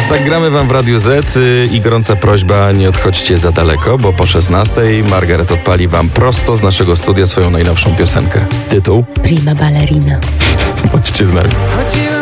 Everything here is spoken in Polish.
Tak gramy wam w Radiu Z i gorąca prośba, nie odchodźcie za daleko, bo po 16:00 Margaret odpali wam prosto z naszego studia swoją najnowszą piosenkę. Tytuł? Prima ballerina. Bądźcie z nami. Chodziłem